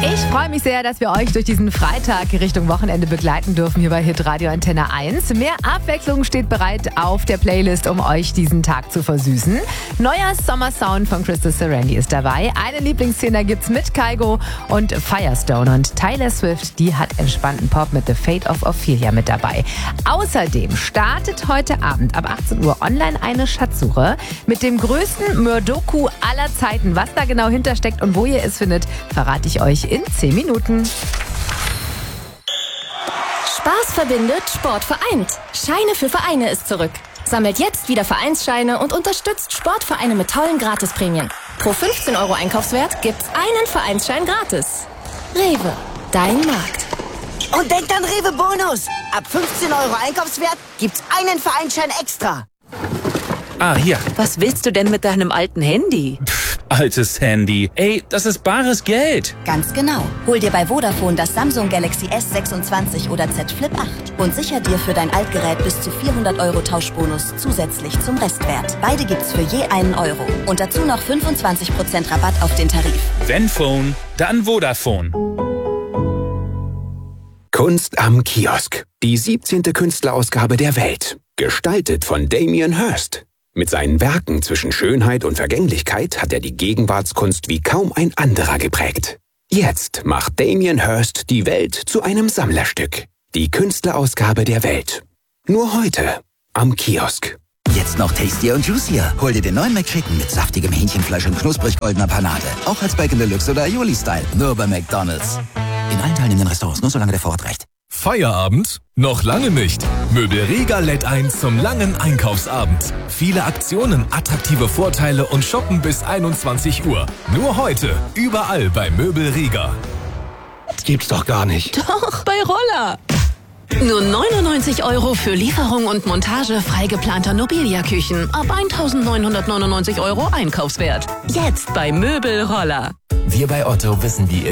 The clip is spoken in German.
Ich freue mich sehr, dass wir euch durch diesen Freitag Richtung Wochenende begleiten dürfen hier bei Hitradio Antenne 1. Mehr Abwechslung steht bereit auf der Playlist, um euch diesen Tag zu versüßen. Neuer Sommersound von Crystal Serenity ist dabei. Eine Lieblingsszene gibt's mit Kygo und Firestone. Und Taylor Swift, die hat entspannten Pop mit The Fate of Ophelia mit dabei. Außerdem startet heute Abend ab 18 Uhr online eine Schatzsuche mit dem größten Mördoku aller Zeiten. Was da genau hintersteckt und wo ihr es findet, verrate ich euch in 10 Minuten. Spaß verbindet, Sport vereint. Scheine für Vereine ist zurück. Sammelt jetzt wieder Vereinsscheine und unterstützt Sportvereine mit tollen Gratisprämien. Pro 15 € Einkaufswert gibt's einen Vereinsschein gratis. Rewe, dein Markt. Und denkt an Rewe Bonus. Ab 15 € Einkaufswert gibt's einen Vereinsschein extra. Ah, hier. Was willst du denn mit deinem alten Handy? Altes Handy. Ey, das ist bares Geld. Ganz genau. Hol dir bei Vodafone das Samsung Galaxy S26 oder Z Flip 8 und sicher dir für dein Altgerät bis zu 400 € Tauschbonus zusätzlich zum Restwert. Beide gibt's für je einen Euro. Und dazu noch 25% Rabatt auf den Tarif. Wenn Phone, dann Vodafone. Kunst am Kiosk. Die 17. Künstlerausgabe der Welt. Gestaltet von Damien Hirst. Mit seinen Werken zwischen Schönheit und Vergänglichkeit hat er die Gegenwartskunst wie kaum ein anderer geprägt. Jetzt macht Damien Hirst die Welt zu einem Sammlerstück. Die Künstlerausgabe der Welt. Nur heute am Kiosk. Jetzt noch tastier und juicier. Hol dir den neuen McChicken mit saftigem Hähnchenfleisch und knusprig goldener Panade. Auch als Bacon Deluxe oder Aioli-Style. Nur bei McDonald's. In allen teilnehmenden Restaurants, nur solange der Vorrat reicht. Feierabend? Noch lange nicht. Möbel Riga lädt ein zum langen Einkaufsabend. Viele Aktionen, attraktive Vorteile und Shoppen bis 21 Uhr. Nur heute, überall bei Möbel Riga. Gibt's doch gar nicht. Doch, bei Roller. Nur 99 € für Lieferung und Montage frei geplanter Nobilia-Küchen. Ab 1.999 € Einkaufswert. Jetzt bei Möbel Roller. Wir bei Otto wissen, wie ihr